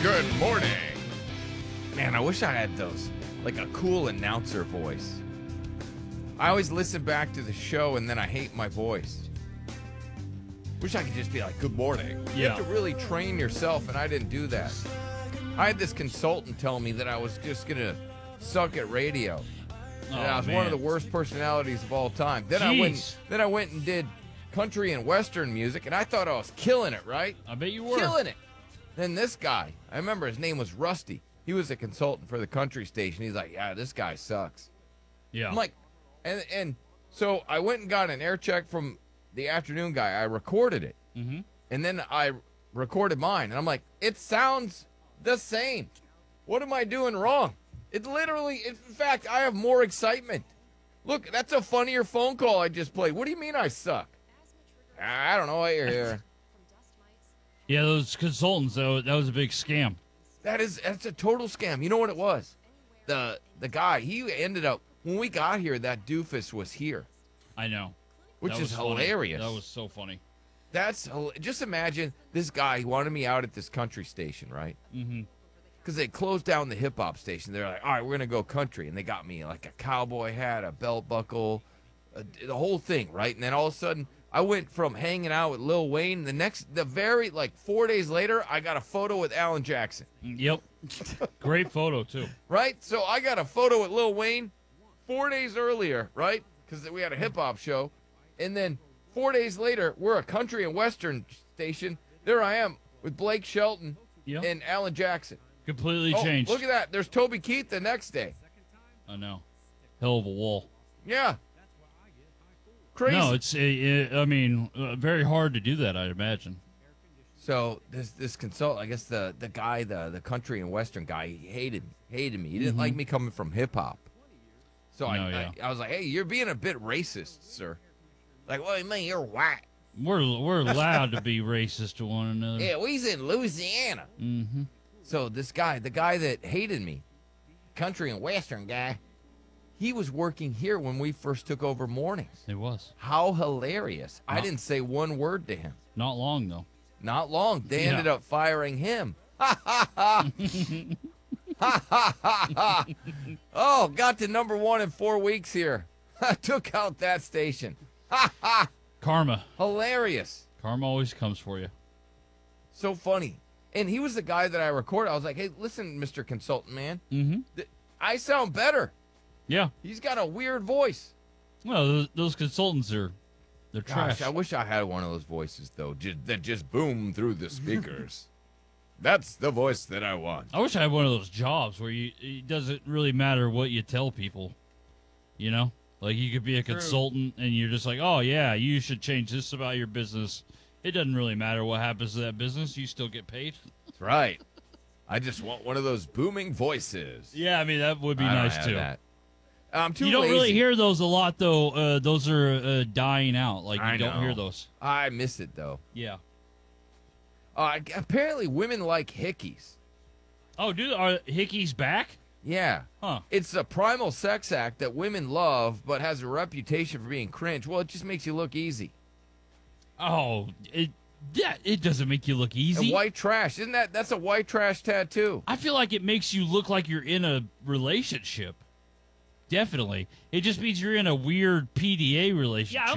Good morning. Man, I wish I had those. Like a cool announcer voice. I always listen back to the show and then I hate my voice. Wish I could just be like, good morning. You have to really train yourself, and I didn't do that. I had this consultant tell me that I was just going to suck at radio. And I was one of the worst personalities of all time. Then I went and did country and western music, and I thought I was killing it, right? I bet you were. Killing it. Then this guy, I remember his name was Rusty. He was a consultant for the country station. He's like, yeah, this guy sucks. Yeah. I'm like, and so I went and got an air check from the afternoon guy. I recorded it. Mm-hmm. And then I recorded mine. And I'm like, it sounds the same. What am I doing wrong? It literally, in fact, I have more excitement. Look, that's a funnier phone call I just played. What do you mean I suck? I don't know what you're hearing. Yeah, those consultants, though, that was a big scam. That's a total scam. You know what it was? The guy, he ended up, when we got here, that doofus was here. I know. Which is hilarious. That was so funny. Just imagine this guy, he wanted me out at this country station, right? Mm-hmm. Because they closed down the hip-hop station. They're like, all right, we're going to go country. And they got me like a cowboy hat, a belt buckle, the whole thing, right? And then all of a sudden, I went from hanging out with Lil Wayne. Like 4 days later, I got a photo with Alan Jackson. Yep. Great photo, too. Right? So I got a photo with Lil Wayne 4 days earlier, right? Because we had a hip-hop show. And then 4 days later, we're a country and western station. There I am with Blake Shelton and Alan Jackson. Completely changed. Look at that. There's Toby Keith the next day. I know. Hell of a wall. Yeah. Crazy. No, it's, very hard to do that, I'd imagine. So this consultant, I guess the guy, the country and western guy, he hated me. He didn't like me coming from hip-hop. So I was like, hey, you're being a bit racist, sir. Like, what do you mean? You're white. We're allowed to be racist to one another. Yeah, we's in Louisiana. Mm-hmm. So this guy, the guy that hated me, country and western guy, he was working here when we first took over mornings. It was. How hilarious. I didn't say one word to him. Not long, though. Not long. They ended up firing him. Ha, ha, ha. Ha, ha, ha, ha. Oh, got to number 1 in 4 weeks here. Took out that station. Ha, ha. Karma. Hilarious. Karma always comes for you. So funny. And he was the guy that I recorded. I was like, hey, listen, Mr. Consultant Man. Mm-hmm. I sound better. Yeah. He's got a weird voice. Well, those consultants they're trash. Gosh, I wish I had one of those voices, though, that just boom through the speakers. That's the voice that I want. I wish I had one of those jobs where it doesn't really matter what you tell people, you know? Like, you could be a consultant, and you're just like, oh, yeah, you should change this about your business. It doesn't really matter what happens to that business. You still get paid. That's right. I just want one of those booming voices. Yeah, I mean, that would be nice, too. That. I'm too You don't lazy. really hear those a lot, though. Those are dying out. Like, you don't hear those. I miss it, though. Yeah. Apparently, women like hickeys. Oh, dude, are hickeys back? Yeah. Huh. It's a primal sex act that women love, but has a reputation for being cringe. Well, it just makes you look easy. Oh, it doesn't make you look easy. And white trash. That's a white trash tattoo. I feel like it makes you look like you're in a relationship. Definitely. It just means you're in a weird PDA relationship. Yeah,